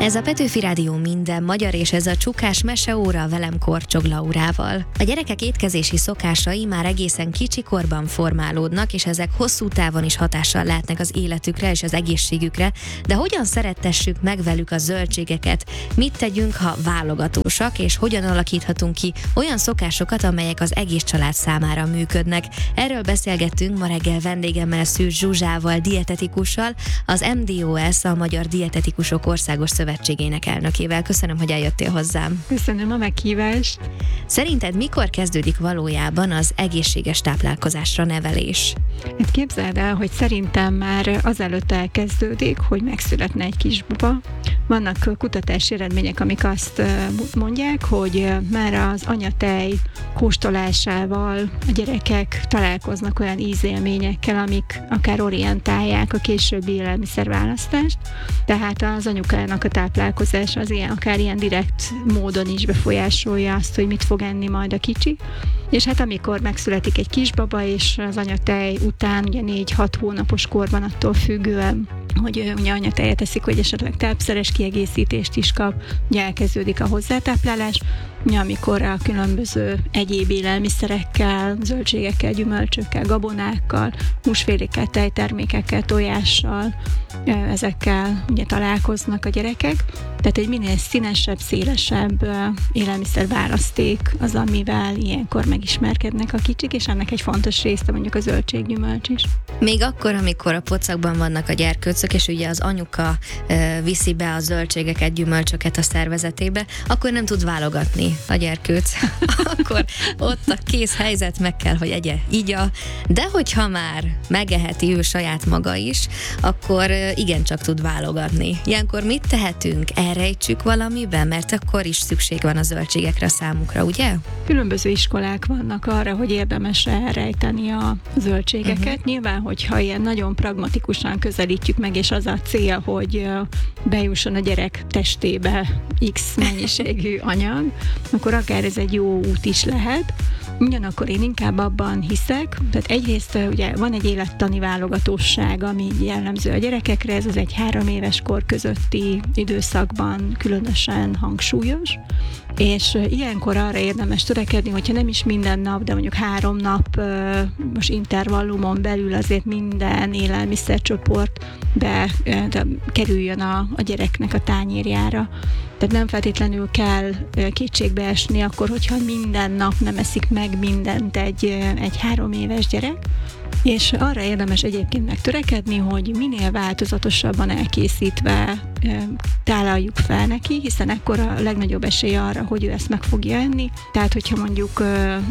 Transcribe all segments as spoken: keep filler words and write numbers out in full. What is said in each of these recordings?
Ez a Petőfi Rádió minden magyar, és ez a Csukás meseóra velem Korcsog Laurával. A gyerekek étkezési szokásai már egészen kicsikorban formálódnak, és ezek hosszú távon is hatással lehetnek az életükre és az egészségükre, de hogyan szerettessük meg velük a zöldségeket? Mit tegyünk, ha válogatósak, és hogyan alakíthatunk ki olyan szokásokat, amelyek az egész család számára működnek? Erről beszélgettünk ma reggel vendégemmel, Szűcs Zsuzsával, dietetikussal, az em dé o es, a Magyar Dietetikusok Országos Szövetségének elnökével. Köszönöm, hogy eljöttél hozzám. Köszönöm a meghívást. Szerinted mikor kezdődik valójában az egészséges táplálkozásra nevelés? Hát képzeld el, hogy szerintem már azelőtt elkezdődik, hogy megszületne egy kisbaba. Vannak kutatási eredmények, amik azt mondják, hogy már az anyatej kóstolásával a gyerekek találkoznak olyan ízélményekkel, amik akár orientálják a későbbi élelmiszerválasztást. Tehát az anyukának a táplálkozás az ilyen, akár ilyen direkt módon is befolyásolja azt, hogy mit fog enni majd a kicsi. És hát amikor megszületik egy kisbaba, és az anyatej után ugye négy-hat hónapos korban attól függően, hogy ugye anyatejet eszik, hogy esetleg tápszeres kiegészítést is kap, ugye elkezdődik a hozzátáplálás, ugye amikor a különböző egyéb élelmiszerekkel, zöldségekkel, gyümölcsökkel, gabonákkal, húsfélékkel, tejtermékekkel, tojással, ezekkel ugye találkoznak a gyerekek. Tehát egy minél színesebb, szélesebb élelmiszerválaszték az, amivel ilyenkor megismerkednek a kicsik, és ennek egy fontos része mondjuk a zöldséggyümölcs is. Még akkor, amikor a pocakban vannak a gyerkőcök, és ugye az anyuka e, viszi be a zöldségeket, gyümölcsöket a szervezetébe, akkor nem tud válogatni a gyerkőc. Akkor ott a kész helyzet, meg kell, hogy egye, igya. De hogyha már megeheti ő saját maga is, akkor e, igencsak tud válogatni. Ilyenkor mit tehetünk? Elrejtsük valamiben? Mert akkor is szükség van a zöldségekre számukra, ugye? Különböző iskolák vannak arra, hogy érdemes elrejteni a zöldségeket. Uh-huh. Nyilván, hogyha ilyen nagyon pragmatikusan közelítjük meg, és az a cél, hogy bejusson a gyerek testébe X mennyiségű anyag, akkor akár ez egy jó út is lehet. Ugyanakkor én inkább abban hiszek, tehát egyrészt ugye van egy élettani válogatóság, ami jellemző a gyerekekre, ez az egy három éves kor közötti időszakban különösen hangsúlyos, és ilyenkor arra érdemes törekedni, hogyha nem is minden nap, de mondjuk három nap most intervallumon belül azért minden élelmiszercsoport be de kerüljön a, a gyereknek a tányérjára. Tehát nem feltétlenül kell kétségbe esni akkor, hogyha minden nap nem eszik meg mindent egy, egy három éves gyerek. És arra érdemes egyébként megtörekedni, hogy minél változatosabban elkészítve tálaljuk fel neki, hiszen ekkor a legnagyobb esély arra, hogy ő ezt meg fogja enni. Tehát, hogyha mondjuk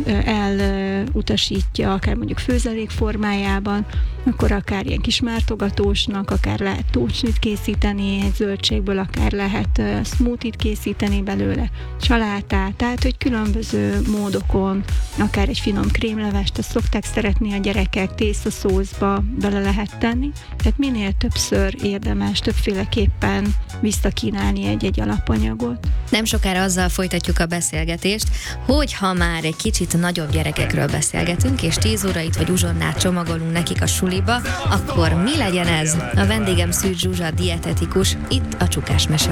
elutasítja, akár mondjuk főzelék formájában, akkor akár ilyen kis mártogatósnak, akár lehet tócsnit készíteni egy zöldségből, akár lehet smoothie-t készíteni belőle, salátát, tehát, hogy különböző módokon, akár egy finom krémlevest, ezt szokták szeretni a gyerekek, tésztaszószba bele lehet tenni. Tehát minél többször érdemes, többféleképpen visszakínálni egy-egy alapanyagot. Nem sokára azzal folytatjuk a beszélgetést, hogy ha már egy kicsit nagyobb gyerekekről beszélgetünk, és tíz órait vagy uzsonnát csomagolunk nekik a suliba, akkor mi legyen ez? A vendégem Szűcs Zsuzsa, dietetikus, itt a Csukás Mese